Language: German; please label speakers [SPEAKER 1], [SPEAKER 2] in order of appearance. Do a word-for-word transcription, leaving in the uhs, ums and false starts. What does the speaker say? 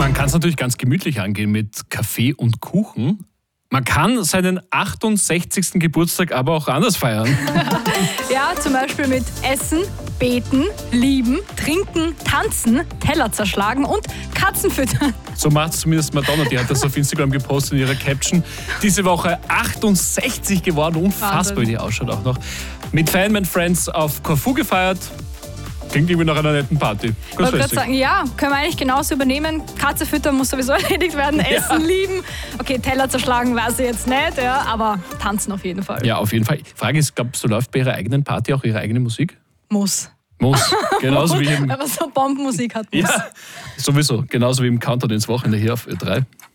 [SPEAKER 1] Man kann es natürlich ganz gemütlich angehen mit Kaffee und Kuchen. Man kann seinen achtundsechzigsten Geburtstag aber auch anders feiern.
[SPEAKER 2] Ja, zum Beispiel mit Essen, Beten, Lieben, Trinken, Tanzen, Teller zerschlagen und Katzen füttern.
[SPEAKER 1] So macht es zumindest Madonna, die hat das auf Instagram gepostet in ihrer Caption. Diese Woche achtundsechzig geworden, unfassbar wie die ausschaut auch noch. Mit Fan and Friends auf Corfu gefeiert. Klingt irgendwie nach einer netten Party.
[SPEAKER 2] Ich wollte gerade sagen, ja, können wir eigentlich genauso übernehmen. Katze füttern muss sowieso erledigt werden, Essen,
[SPEAKER 1] Ja.
[SPEAKER 2] Lieben. Okay, Teller zerschlagen weiß ich jetzt nicht, ja, aber tanzen auf jeden Fall.
[SPEAKER 1] Ja, auf jeden Fall. Frage ist, glaubst du, läuft bei ihrer eigenen Party auch ihre eigene Musik?
[SPEAKER 2] Muss.
[SPEAKER 1] Muss. Genauso wie im,
[SPEAKER 2] Wenn man so Bombenmusik hat, muss.
[SPEAKER 1] ja, sowieso. Genauso wie im Countdown ins Wochenende hier auf Ö drei.